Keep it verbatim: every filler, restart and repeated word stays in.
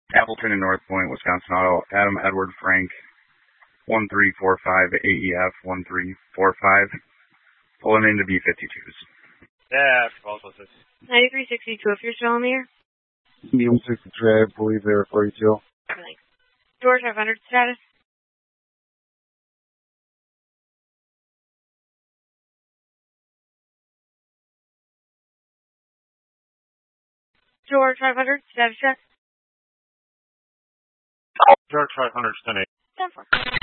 Appleton and North Point, Wisconsin Auto, Adam Edward Frank, one three four five A E F one three four five, pulling into B fifty-twos. Yeah, both of us. ninety-three sixty-two, if you're still in the air. B one sixty-three, I believe they're forty-two. Thanks. George five hundred status. George five hundred status check. George five hundred, ten eight. ten four.